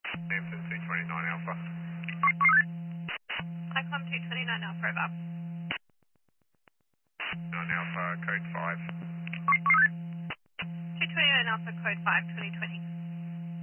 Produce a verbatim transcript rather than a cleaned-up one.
Hampton two twenty-nine Alpha. Cyclone two twenty-nine Alpha, over. nine Alpha, code five. two twenty-nine Alpha, code five, twenty twenty.